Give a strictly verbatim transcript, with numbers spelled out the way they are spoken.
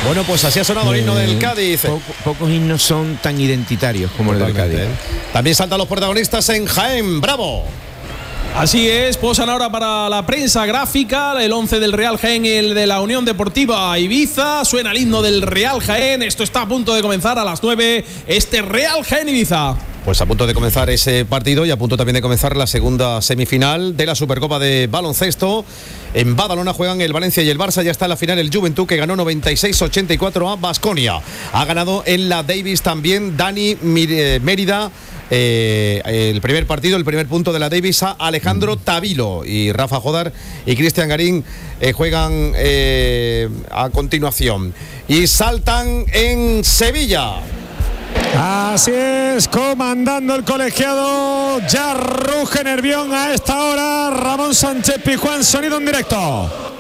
Bueno, pues así ha sonado el himno del Cádiz. Po pocos himnos son tan identitarios como el del Cádiz. También saltan los protagonistas en Jaén. ¡Bravo! Así es, posan ahora para la prensa gráfica el once del Real Jaén, el de la Unión Deportiva Ibiza. Suena el himno del Real Jaén. Esto está a punto de comenzar a las nueve. Este Real Jaén Ibiza. Pues a punto de comenzar ese partido y a punto también de comenzar la segunda semifinal de la Supercopa de Baloncesto. En Badalona juegan el Valencia y el Barça. Ya está en la final el Juventud, que ganó noventa y seis ochenta y cuatro a Baskonia. Ha ganado en la Davis también Dani Mérida. Eh, el primer partido, el primer punto de la Davis a Alejandro Tavilo, y Rafa Jodar y Cristian Garín eh, juegan eh, a continuación y saltan en Sevilla. Así es, comandando el colegiado, ya ruge Nervión a esta hora. Ramón Sánchez Pizjuán, sonido en directo.